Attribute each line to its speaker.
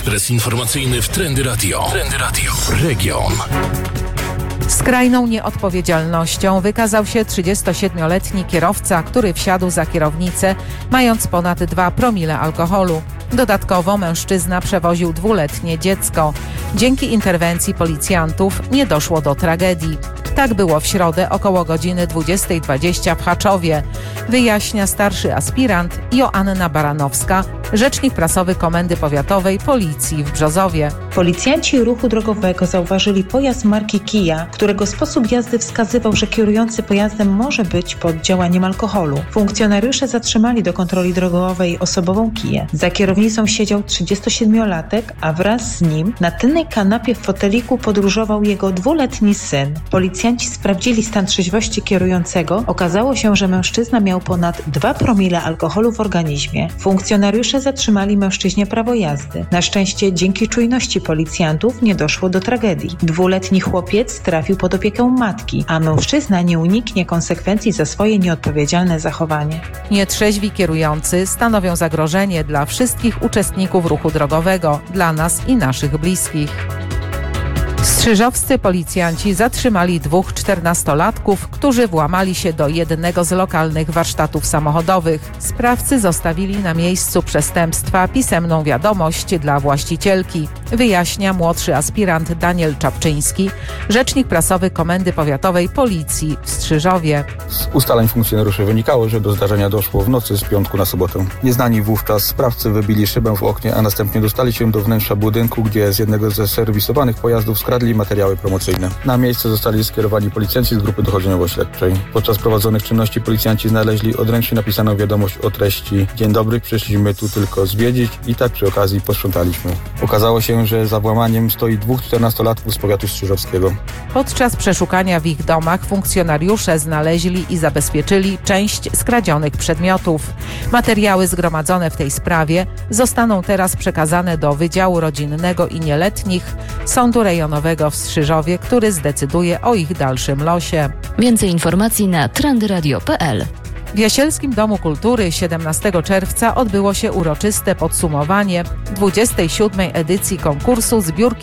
Speaker 1: Ekspres informacyjny w Trendy Radio. Trendy Radio. Region.
Speaker 2: Skrajną nieodpowiedzialnością wykazał się 37-letni kierowca, który wsiadł za kierownicę, mając ponad 2 promile alkoholu. Dodatkowo mężczyzna przewoził 2-letnie dziecko. Dzięki interwencji policjantów nie doszło do tragedii. Tak było w środę około godziny 20:20 w Chaczowie, wyjaśnia starszy aspirant Joanna Baranowska, rzecznik prasowy Komendy Powiatowej Policji w Brzozowie.
Speaker 3: Policjanci ruchu drogowego zauważyli pojazd marki Kia, którego sposób jazdy wskazywał, że kierujący pojazdem może być pod działaniem alkoholu. Funkcjonariusze zatrzymali do kontroli drogowej osobową Kiję. Za kierownicą siedział 37-latek, a wraz z nim na tylnej kanapie w foteliku podróżował jego 2-letni syn. Policjanci sprawdzili stan trzeźwości kierującego. Okazało się, że mężczyzna miał ponad 2 promile alkoholu w organizmie. Funkcjonariusze zatrzymali mężczyźnie prawo jazdy. Na szczęście dzięki czujności policjantów nie doszło do tragedii. 2-letni chłopiec trafił pod opiekę matki, a mężczyzna nie uniknie konsekwencji za swoje nieodpowiedzialne zachowanie.
Speaker 2: Nietrzeźwi kierujący stanowią zagrożenie dla wszystkich uczestników ruchu drogowego, dla nas i naszych bliskich. Strzyżowscy policjanci zatrzymali 2 14-latków, którzy włamali się do jednego z lokalnych warsztatów samochodowych. Sprawcy zostawili na miejscu przestępstwa pisemną wiadomość dla właścicielki, wyjaśnia młodszy aspirant Daniel Czapczyński, rzecznik prasowy Komendy Powiatowej Policji w Strzyżowie.
Speaker 4: Z ustaleń funkcjonariuszy wynikało, że do zdarzenia doszło w nocy z piątku na sobotę. Nieznani wówczas sprawcy wybili szybę w oknie, a następnie dostali się do wnętrza budynku, gdzie z jednego ze serwisowanych pojazdów skradli materiały promocyjne. Na miejsce zostali skierowani policjanci z grupy dochodzeniowo-śledczej. Podczas prowadzonych czynności policjanci znaleźli odręcznie napisaną wiadomość o treści: dzień dobry, przyszliśmy tu tylko zwiedzić i tak przy okazji posprzątaliśmy. Okazało się, że za włamaniem stoi 2 14-latków z powiatu strzyżowskiego.
Speaker 2: Podczas przeszukania w ich domach funkcjonariusze znaleźli i zabezpieczyli część skradzionych przedmiotów. Materiały zgromadzone w tej sprawie zostaną teraz przekazane do Wydziału Rodzinnego i Nieletnich Sądu Rejonowego w Strzyżowie, który zdecyduje o ich dalszym losie.
Speaker 5: Więcej informacji na trendyradio.pl.
Speaker 2: W Jasielskim Domu Kultury 17 czerwca odbyło się uroczyste podsumowanie 27. edycji konkursu Zbiórki